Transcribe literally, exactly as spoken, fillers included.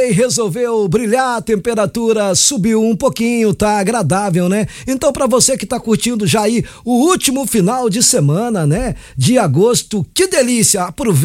Resolveu brilhar, a temperatura subiu um pouquinho, tá agradável, né? Então, para você que tá curtindo já aí o último final de semana, né, de agosto, que delícia! Aproveita